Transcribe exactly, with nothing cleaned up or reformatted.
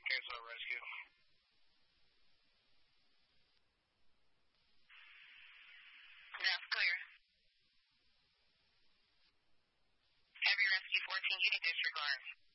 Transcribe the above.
Cancel rescue. That's clear. Heavy rescue fourteen, you need disregard.